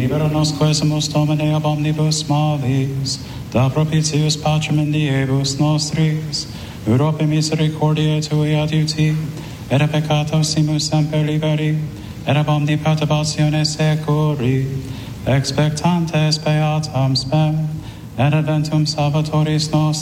Libera nos quesumus Domine ab omnibus malis, da propitius pacem in diebus nostris, Europe misericordiae Tui adiuti, et a peccato simus semper liberi, et ab omni perturbatione securi, expectantes beatam spem, et adventum salvatoris nos